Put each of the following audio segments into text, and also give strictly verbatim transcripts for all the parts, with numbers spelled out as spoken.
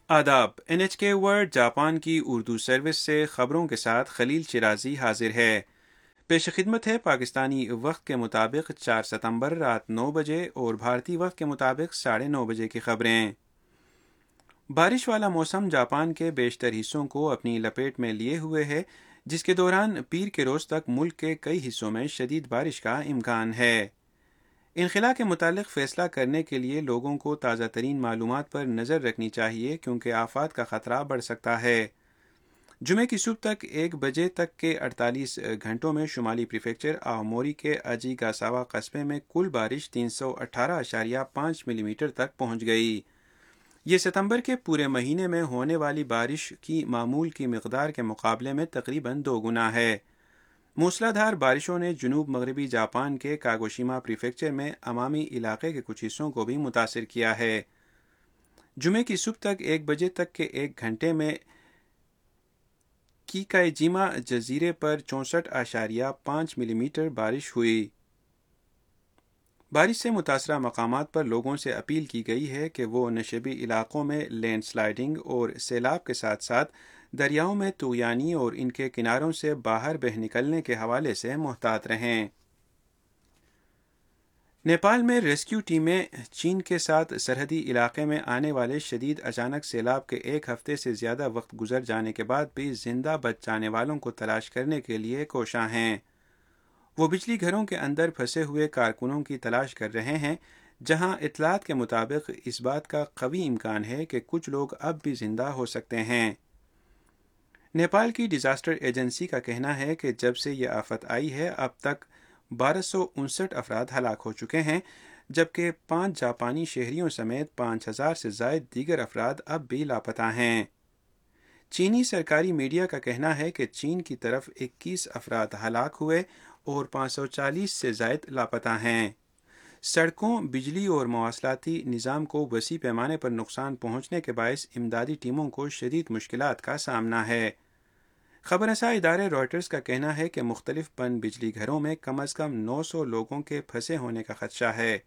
آداب۔ N H کے world Japan کی اردو سروس سے خبروں کے ساتھ خلیل شرازی حاضر ہے۔ پیش خدمت ہے پاکستانی وقت کے مطابق چار ستمبر رات نو بجے اور بھارتی وقت کے مطابق ساڑھے نو بجے کی خبریں۔ بارش والا موسم جاپان کے بیشتر حصوں کو اپنی لپیٹ میں لیے ہوئے ہے، جس کے دوران پیر کے روز تک ملک کے کئی حصوں میں شدید بارش کا امکان ہے۔ انخلا کے متعلق فیصلہ کرنے کے لیے لوگوں کو تازہ ترین معلومات پر نظر رکھنی چاہیے کیونکہ آفات کا خطرہ بڑھ سکتا ہے۔ جمعے کی صبح تک ایک بجے تک کے اڑتالیس گھنٹوں میں شمالی پریفیکچر آوموری کے اجی گاساوا قصبے میں کل بارش تین سو اٹھارہ اشاریہ پانچ ملی میٹر تک پہنچ گئی۔ یہ ستمبر کے پورے مہینے میں ہونے والی بارش کی معمول کی مقدار کے مقابلے میں تقریباً دو گنا ہے۔ موسلا دھار بارشوں نے جنوب مغربی جاپان کے کاگوشیما پریفیکچر میں عوامی علاقے کے کچھ حصوں کو بھی متاثر کیا ہے۔ جمعے کی صبح تک ایک بجے تک کے ایک گھنٹے میں کیکائیجیما جزیرے پر چونسٹھ اشاریہ پانچ ملی میٹر بارش ہوئی۔ بارش سے متاثرہ مقامات پر لوگوں سے اپیل کی گئی ہے کہ وہ نشیبی علاقوں میں لینڈ سلائیڈنگ اور سیلاب کے ساتھ ساتھ دریاؤں میں طغیانی اور ان کے کناروں سے باہر بہہ نکلنے کے حوالے سے محتاط رہیں۔ نیپال میں ریسکیو ٹیمیں چین کے ساتھ سرحدی علاقے میں آنے والے شدید اچانک سیلاب کے ایک ہفتے سے زیادہ وقت گزر جانے کے بعد بھی زندہ بچ جانے والوں کو تلاش کرنے کے لیے کوشاں ہیں۔ وہ بجلی گھروں کے اندر پھنسے ہوئے کارکنوں کی تلاش کر رہے ہیں، جہاں اطلاعات کے مطابق اس بات کا قوی امکان ہے کہ کچھ لوگ اب بھی زندہ ہو سکتے ہیں۔ نیپال کی ڈیزاسٹر ایجنسی کا کہنا ہے کہ جب سے یہ آفت آئی ہے اب تک بارہ سو انسٹھ افراد ہلاک ہو چکے ہیں، جبکہ پانچ جاپانی شہریوں سمیت پانچ ہزار سے زائد دیگر افراد اب بھی لاپتہ ہیں۔ چینی سرکاری میڈیا کا کہنا ہے کہ چین کی طرف اکیس افراد ہلاک ہوئے اور پانچ سو چالیس سے زائد لاپتہ ہیں۔ سڑکوں، بجلی اور مواصلاتی نظام کو وسیع پیمانے پر نقصان پہنچنے کے باعث امدادی ٹیموں کو شدید مشکلات کا سامنا ہے۔ خبر رساں ادارے رائٹرز کا کہنا ہے کہ مختلف پن بجلی گھروں میں کم از کم نو سو لوگوں کے پھنسے ہونے کا خدشہ ہے۔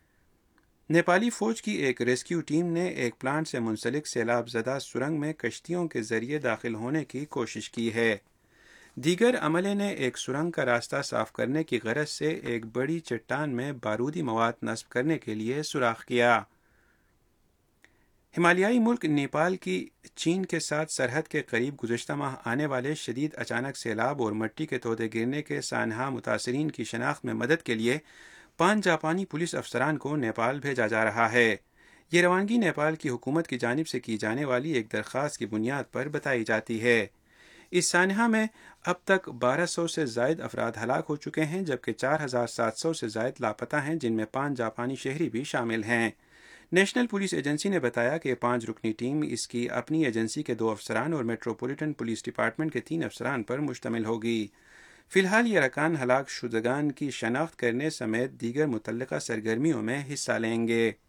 نیپالی فوج کی ایک ریسکیو ٹیم نے ایک پلانٹ سے منسلک سیلاب زدہ سرنگ میں کشتیوں کے ذریعے داخل ہونے کی کوشش کی ہے۔ دیگر عملے نے ایک سرنگ کا راستہ صاف کرنے کی غرض سے ایک بڑی چٹان میں بارودی مواد نصب کرنے کے لیے سوراخ کیا۔ ہمالیائی ملک نیپال کی چین کے ساتھ سرحد کے قریب گزشتہ ماہ آنے والے شدید اچانک سیلاب اور مٹی کے تودے گرنے کے سانحہ متاثرین کی شناخت میں مدد کے لیے پانچ جاپانی پولیس افسران کو نیپال بھیجا جا رہا ہے۔ یہ روانگی نیپال کی حکومت کی جانب سے کی جانے والی ایک درخواست کی بنیاد پر بتائی جاتی ہے۔ اس سانحہ میں اب تک بارہ سو سے زائد افراد ہلاک ہو چکے ہیں، جبکہ چار ہزار سات سو سے زائد لاپتہ ہیں، جن میں پانچ جاپانی شہری بھی شامل ہیں۔ نیشنل پولیس ایجنسی نے بتایا کہ پانچ رکنی ٹیم اس کی اپنی ایجنسی کے دو افسران اور میٹروپولیٹن پولیس ڈپارٹمنٹ کے تین افسران پر مشتمل ہوگی۔ فی الحال یہ ارکان ہلاک شدگان کی شناخت کرنے سمیت دیگر متعلقہ سرگرمیوں میں حصہ لیں گے۔